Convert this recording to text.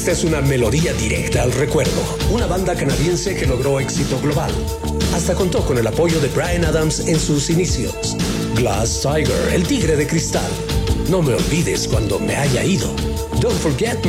Esta es una melodía directa al recuerdo. Una banda canadiense que logró éxito global. Hasta contó con el apoyo de Bryan Adams en sus inicios. Glass Tiger, el tigre de cristal. No me olvides cuando me haya ido. Don't forget me.